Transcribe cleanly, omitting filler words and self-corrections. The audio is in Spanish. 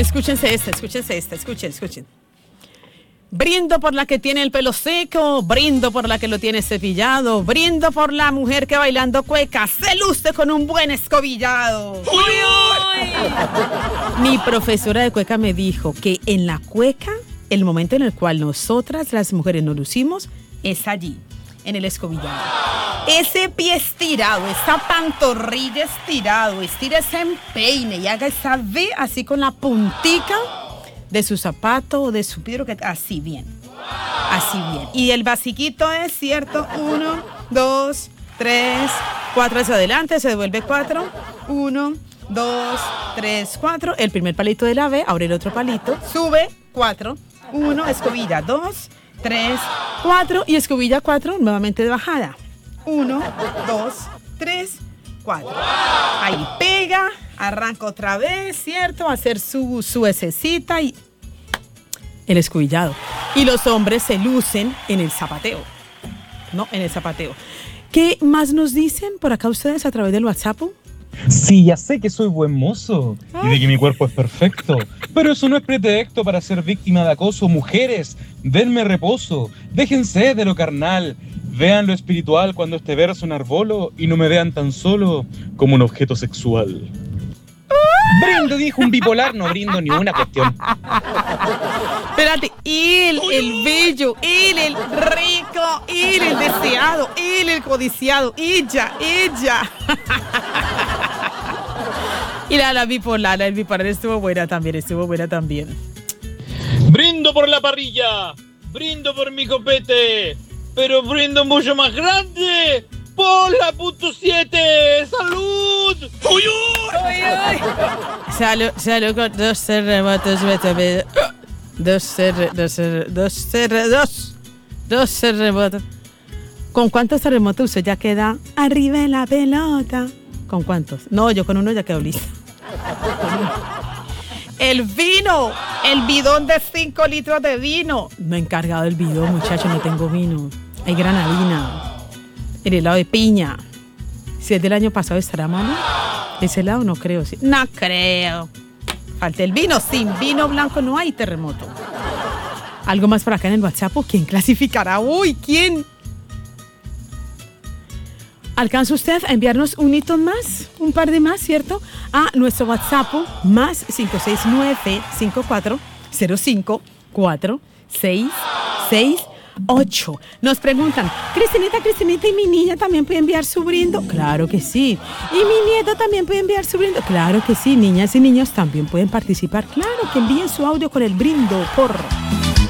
Escuchen. Brindo por la que tiene el pelo seco, brindo por la que lo tiene cepillado, brindo por la mujer que bailando cueca se luce con un buen escobillado. ¡Uy, uy! Mi profesora de cueca me dijo que en la cueca, el momento en el cual nosotras las mujeres nos lucimos es allí, en el escobillado. Ese pie estirado, esa pantorrilla estirado, estira ese empeine y haga esa V así con la puntica de su zapato o de su piedro, que así bien. Y el basiquito es, ¿cierto? 1, 2, 3, 4 hacia adelante, se devuelve 4. 1, 2, 3, 4. El primer palito de la V, abre el otro palito, sube 4. 1, escobilla 2, 3, 4 y escobilla 4, nuevamente de bajada. 1, 2, 3, 4. Ahí pega, arranca otra vez, ¿cierto? A hacer su hececita y el escobillado. Y los hombres se lucen en el zapateo. ¿Qué más nos dicen por acá ustedes a través del WhatsApp? Sí, ya sé que soy buen mozo y de que mi cuerpo es perfecto, pero eso no es pretexto para ser víctima de acoso. Mujeres, denme reposo, déjense de lo carnal, vean lo espiritual cuando este verso enarbolo y no me vean tan solo como un objeto sexual. Brindo, dijo un bipolar, no brindo ni una cuestión. Espérate, él, el bello, él, el rico, él, el deseado, él, el codiciado, ella. Y la bipolar, el bipolar estuvo buena también. Brindo por la parrilla, brindo por mi copete, pero brindo mucho más grande por la .7. ¡Salud! ¡Uy, uy! Salud con 2 terremotos, dos terremotos. ¿Con cuántos terremotos usted ya queda arriba de la pelota? ¿Con cuántos? No, yo con uno ya quedo listo. El vino, el bidón de 5 litros de vino. No he encargado el bidón, muchachos, no tengo vino. Hay granadina. El helado de piña. Si es del año pasado, ¿estará malo? ¿Ese helado? No creo. ¿Sí? No creo. Falta el vino. Sin vino blanco no hay terremoto. ¿Algo más por acá en el WhatsApp? ¿Quién clasificará? Uy, ¿quién? ¿Alcanza usted a enviarnos un hito más? Un par de más, ¿cierto? A nuestro WhatsApp, más 569-5405-466. 8. Nos preguntan, Cristinita, ¿y mi niña también puede enviar su brindo? Claro que sí. ¿Y mi nieto también puede enviar su brindo? Claro que sí. Niñas y niños también pueden participar. Claro que envíen su audio con el brindo por